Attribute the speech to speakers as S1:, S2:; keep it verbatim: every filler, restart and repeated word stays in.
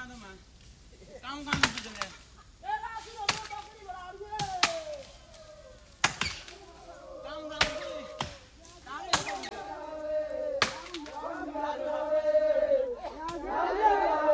S1: တော့မှကောင်းကောင်းကြည့်တယ်